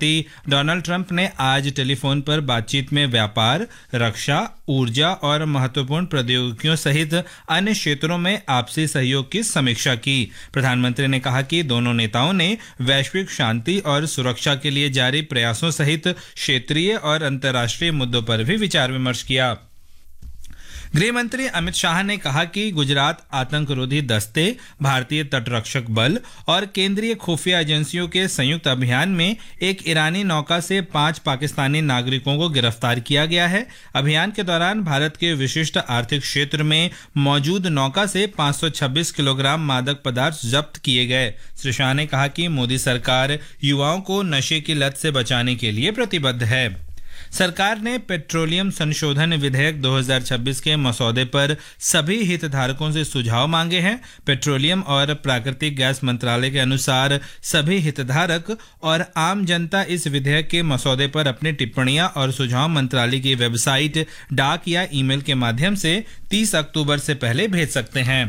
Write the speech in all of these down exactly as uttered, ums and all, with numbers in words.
राष्ट्रपति Donald Trump ने आज टेलीफोन पर बातचीत में व्यापार, रक्षा, ऊर्जा और महत्वपूर्ण प्रौद्योगिकियों सहित अन्य क्षेत्रों में आपसी सहयोग की समीक्षा की। प्रधानमंत्री ने कहा कि दोनों नेताओं ने वैश्विक शांति और सुरक्षा के लिए जारी प्रयासों सहित क्षेत्रीय और अंतर्राष्ट्रीय मुद्दों पर भी विचार विमर्श किया। गृह मंत्री अमित शाह ने कहा कि गुजरात आतंकरोधी दस्ते, भारतीय तटरक्षक बल और केंद्रीय खुफिया एजेंसियों के संयुक्त अभियान में एक ईरानी नौका से पांच पाकिस्तानी नागरिकों को गिरफ्तार किया गया है। अभियान के दौरान भारत के विशिष्ट आर्थिक क्षेत्र में मौजूद नौका से पाँच सौ छब्बीस किलोग्राम मादक पदार्थ जब्त किए गए। श्री शाह ने कहा कि मोदी सरकार युवाओं को नशे की लत से बचाने के लिए प्रतिबद्ध है। सरकार ने पेट्रोलियम संशोधन विधेयक दो हज़ार छब्बीस के मसौदे पर सभी हितधारकों से सुझाव मांगे हैं। पेट्रोलियम और प्राकृतिक गैस मंत्रालय के अनुसार सभी हितधारक और आम जनता इस विधेयक के मसौदे पर अपनी टिप्पणियां और सुझाव मंत्रालय की वेबसाइट, डाक या ईमेल के माध्यम से तीस अक्टूबर से पहले भेज सकते हैं।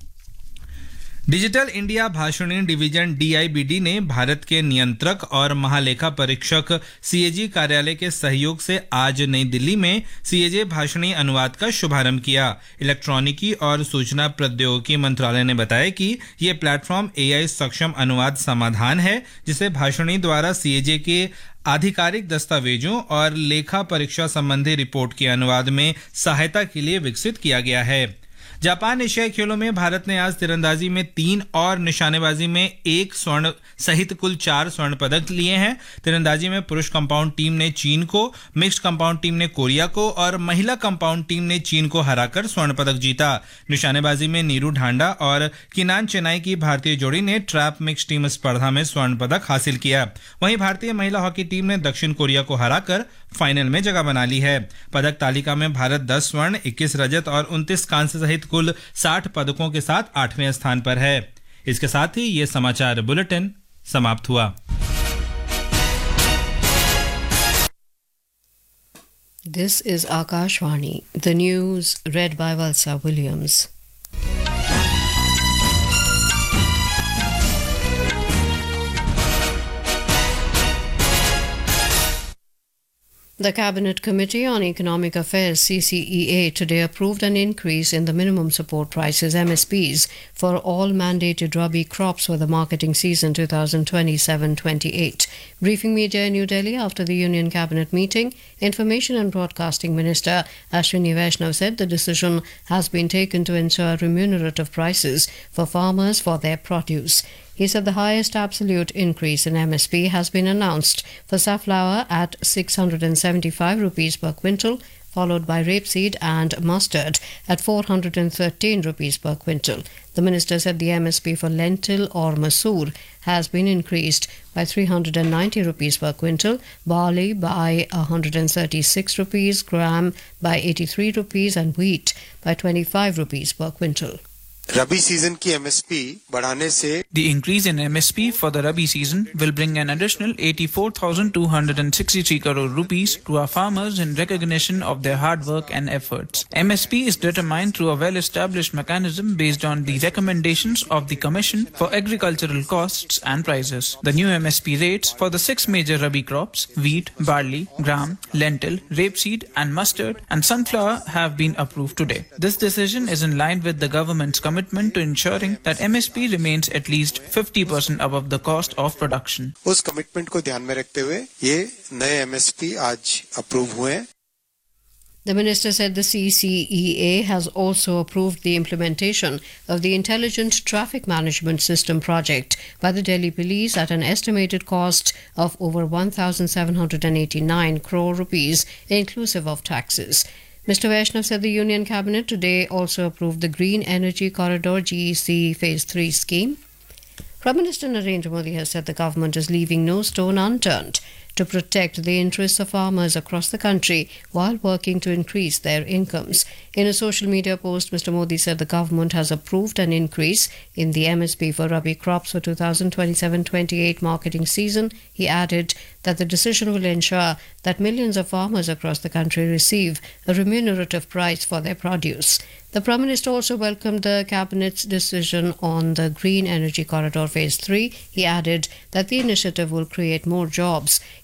Digital India Bhashini division D I B D ने भारत के नियंत्रक और महालेखा परीक्षक सी ए जी कार्यालय के सहयोग से आज नई दिल्ली में सी ए जी भाषणी अनुवाद का शुभारंभ किया। इलेक्ट्रॉनिकी और सूचना प्रौद्योगिकी मंत्रालय ने बताया कि ये प्लेटफॉर्म ए आई सक्षम अनुवाद समाधान है, जिसे भाषणी द्वारा सी ए जी के आधिकारिक दस्तावेजों और लेखा परीक्षा संबंधी रिपोर्ट के अनुवाद में सहायता के लिए विकसित किया गया है। जापान एशियाई खेलों में भारत ने आज तीरंदाजी में तीन और निशानेबाजी में एक स्वर्ण सहित कुल चार स्वर्ण पदक लिए हैं। तीरंदाजी में पुरुष कंपाउंड टीम ने चीन को, मिक्स्ड कंपाउंड टीम ने कोरिया को और महिला कंपाउंड टीम ने चीन को हराकर स्वर्ण पदक जीता। निशानेबाजी में नीरू ढांडा और किनान चेनाई की भारतीय जोड़ी ने ट्रैप मिक्स टीम स्पर्धा में स्वर्ण पदक हासिल किया। वहीं भारतीय महिला हॉकी टीम ने दक्षिण कोरिया को हराकर फाइनल में जगह बना ली है। पदक तालिका में भारत दस स्वर्ण, इक्कीस रजत और उनतीस कांस्य सहित कुल साठ पदकों के साथ आठवें स्थान पर है। इसके साथ ही ये समाचार बुलेटिन समाप्त हुआ। This is Akashvani, the news read by Valsa Williams. The Cabinet Committee on Economic Affairs C C E A today approved an increase in the minimum support prices M S Ps for all mandated rabi crops for the marketing season twenty twenty-seven twenty-eight. Briefing media in New Delhi after the Union Cabinet meeting, Information and Broadcasting Minister Ashwini Vaishnav said the decision has been taken to ensure remunerative prices for farmers for their produce. He said the highest absolute increase in M S P has been announced for safflower at six hundred seventy-five rupees per quintal, followed by rapeseed and mustard at four hundred thirteen rupees per quintal. The minister said the M S P for lentil or masoor has been increased by three hundred ninety rupees per quintal, barley by one hundred thirty-six rupees, gram by eighty-three rupees and wheat by twenty-five rupees per quintal. Rabi season की M S P बढ़ाने से The increase in M S P for the Rabi season will bring an additional eighty-four thousand two hundred sixty-three crore rupees to our farmers in recognition of their hard work and efforts. M S P is determined through a well-established mechanism based on the recommendations of the Commission for Agricultural Costs and Prices. The new M S P rates for the six major Rabi crops, wheat, barley, gram, lentil, rapeseed and mustard and sunflower have been approved today. This decision is in line with the government's commitment commitment to ensuring that M S P remains at least fifty percent above the cost of production. उस commitment को ध्यान में रखते हुए ये नए M S P आज approve हुए हैं। The minister said the C C E A has also approved the implementation of the Intelligent Traffic Management System project by the Delhi Police at an estimated cost of over one thousand seven hundred eighty-nine crore rupees, inclusive of taxes. Mister Vaishnav said the Union Cabinet today also approved the Green Energy Corridor G E C Phase three scheme. Prime Minister Narendra Modi has said the government is leaving no stone unturned to protect the interests of farmers across the country while working to increase their incomes. In a social media post, Mister Modi said the government has approved an increase in the M S P for Rabi crops for twenty twenty-seven twenty-eight marketing season. He added that the decision will ensure that millions of farmers across the country receive a remunerative price for their produce. The Prime Minister also welcomed the Cabinet's decision on the Green Energy Corridor Phase three. He added that the initiative will create more jobs